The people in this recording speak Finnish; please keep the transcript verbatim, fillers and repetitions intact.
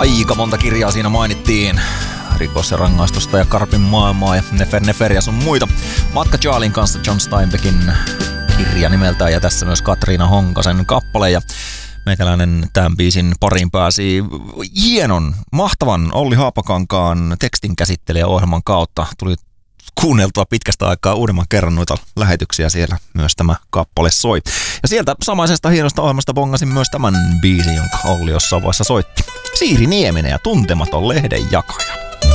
Aika monta kirjaa siinä mainittiin. Rikos ja rangaistusta ja Karpin maailmaa ja Nefer Nefer ja sun muita. Matka Charlien kanssa John Steinbeckin kirja nimeltään ja tässä myös Katriina Honkasen kappale. Ja meikäläinen tämän biisin pariin pääsi hienon, mahtavan Olli Haapakankaan tekstin käsittelijäohjelman kautta. Tuli kuunneltua pitkästä aikaa uudemman kerran noita lähetyksiä, siellä myös tämä kappale soi. Ja sieltä samaisesta hienosta ohjelmasta bongasin myös tämän biisin, jonka Olli jossain vaiheessa soitti. Siiri Nieminen ja Tuntematon lehden jakaja.